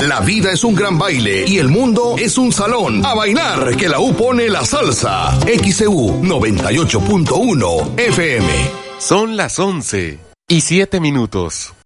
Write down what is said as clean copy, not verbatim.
La vida es un gran baile y el mundo es un salón. A bailar, que la U pone la salsa. XEU 98.1 FM. Son las 11:07.